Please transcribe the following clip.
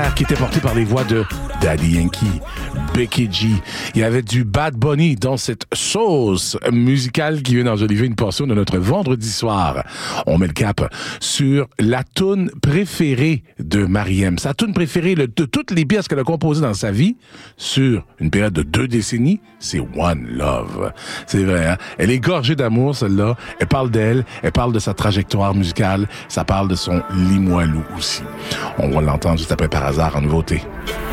qui était porté par les voix de Daddy Yankee, Becky G. Il y avait du Bad Bunny dans cette sauce musicale qui vient d'enjoliver une portion de notre vendredi soir. On met le cap sur la toune préférée de Mariem. Sa toune préférée de toutes les pièces qu'elle a composées dans sa vie sur une période de 2 décennies, c'est One Love. C'est vrai, hein? Elle est gorgée d'amour, celle-là. Elle parle d'elle, elle parle de sa trajectoire musicale, ça parle de son Limoilou aussi. On va l'entendre juste après Par hasard en nouveauté.